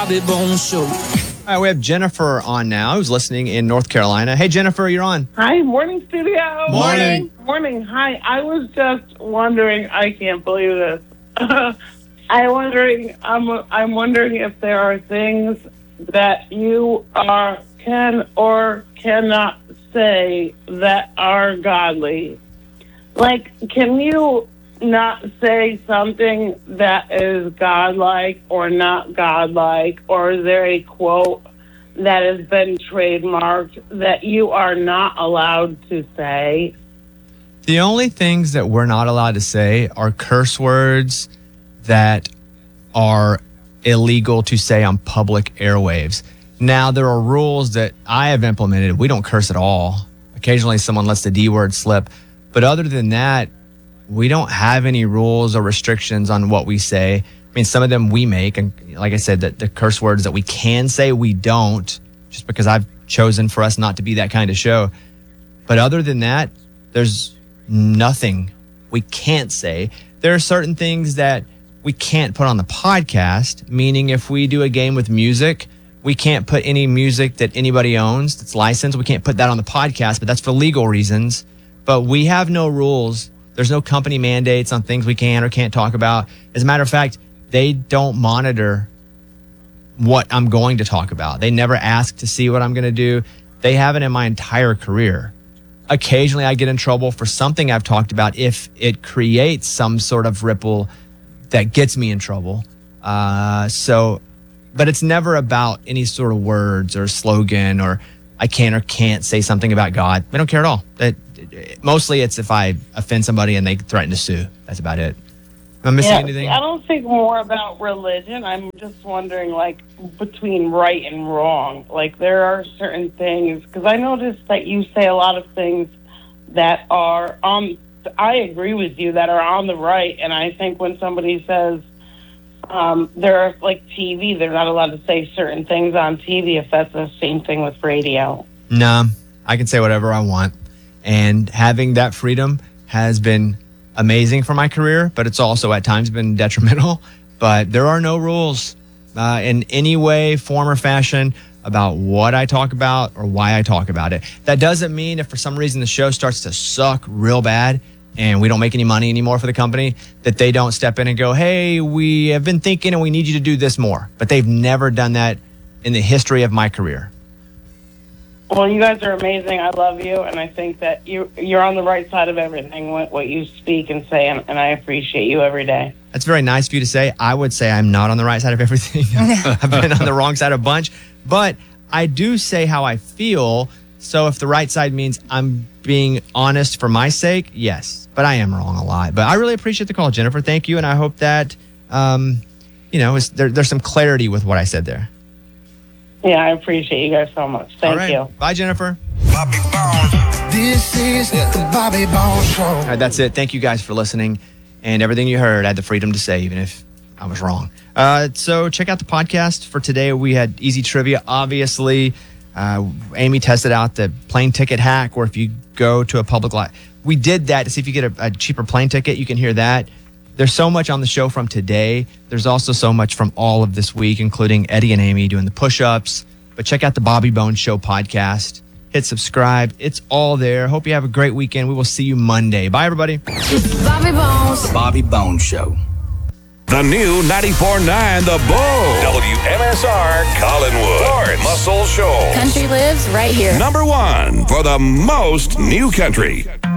Bobby Bones Show. All right, we have Jennifer on now, who's listening in North Carolina. Hey, Jennifer, you're on. Hi, morning studio. Morning. Morning. Hi. I was just wondering. I can't believe this. I'm wondering if there are things that you can or cannot say that are godly. Like, can you not say something that is godlike or not godlike, or is there a quote that has been trademarked that you are not allowed to say? The only things that we're not allowed to say are curse words that are illegal to say on public airwaves. Now, there are rules that I have implemented. We don't curse at all. Occasionally, someone lets the D word slip. But other than that, we don't have any rules or restrictions on what we say. I mean, some of them we make. And like I said, the curse words that we can say, we don't, just because I've chosen for us not to be that kind of show. But other than that, there's nothing we can't say. There are certain things that we can't put on the podcast, meaning if we do a game with music, we can't put any music that anybody owns that's licensed. We can't put that on the podcast, but that's for legal reasons. But we have no rules. There's no company mandates on things we can or can't talk about. As a matter of fact, they don't monitor what I'm going to talk about. They never ask to see what I'm going to do. They haven't in my entire career. Occasionally, I get in trouble for something I've talked about if it creates some sort of ripple that gets me in trouble. But it's never about any sort of words or slogan or I can or can't say something about God. They don't care at all. Mostly it's if I offend somebody and they threaten to sue. That's about it. Am I missing anything? I don't think more about religion. I'm just wondering, like, between right and wrong. Like, there are certain things, because I noticed that you say a lot of things that are I agree with you, that are on the right. And I think when somebody says they're like TV, they're not allowed to say certain things on TV, if that's the same thing with radio. No, I can say whatever I want. And having that freedom has been amazing for my career, but it's also at times been detrimental. But there are no rules in any way, form, or fashion about what I talk about or why I talk about it. That doesn't mean if for some reason the show starts to suck real bad and we don't make any money anymore for the company, that they don't step in and go, hey, we have been thinking and we need you to do this more. But they've never done that in the history of my career. Well, you guys are amazing. I love you, and I think that you're on the right side of everything, what you speak and say, and I appreciate you every day. That's very nice of you to say. I would say I'm not on the right side of everything. I've been on the wrong side a bunch, but I do say how I feel. So if the right side means I'm being honest for my sake, yes, but I am wrong a lot. But I really appreciate the call, Jennifer. Thank you, and I hope that there's some clarity with what I said there. Yeah, I appreciate you guys so much. Thank you. Bye, Jennifer. Bobby Bones. This is the Bobby Bones Show. All right, that's it. Thank you guys for listening. And everything you heard, I had the freedom to say, even if I was wrong. So check out the podcast for today. We had easy trivia, obviously. Amy tested out the plane ticket hack, where if you go to a public lot, we did that to see if you get a cheaper plane ticket. You can hear that. There's so much on the show from today. There's also so much from all of this week, including Eddie and Amy doing the push-ups. But check out the Bobby Bones Show podcast. Hit subscribe. It's all there. Hope you have a great weekend. We will see you Monday. Bye, everybody. Bobby Bones. The Bobby Bones Show. The new 94.9 The Bull. WMSR Collinwood. Lawrence Muscle Shoals. Country lives right here. #1 for the most new country.